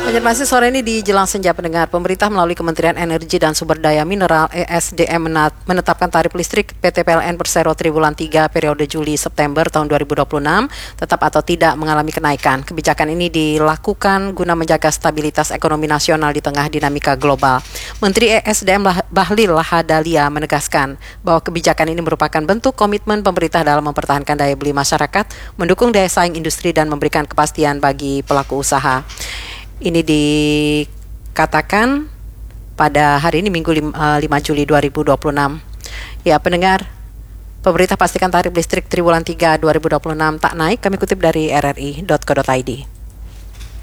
Konfirmasi sore ini di Jelang Senja pendengar, pemerintah melalui Kementerian Energi dan Sumber Daya Mineral (ESDM) menetapkan tarif listrik PT PLN Persero triwulan 3 periode Juli-September tahun 2026 tetap atau tidak mengalami kenaikan. Kebijakan ini dilakukan guna menjaga stabilitas ekonomi nasional di tengah dinamika global. Menteri ESDM Bahlil Lahadalia menegaskan bahwa kebijakan ini merupakan bentuk komitmen pemerintah dalam mempertahankan daya beli masyarakat, mendukung daya saing industri dan memberikan kepastian bagi pelaku usaha. Ini dikatakan pada hari ini Minggu 5 Juli 2026. Ya pendengar, pemerintah pastikan tarif listrik triwulan 3 2026 tak naik. Kami kutip dari rri.co.id.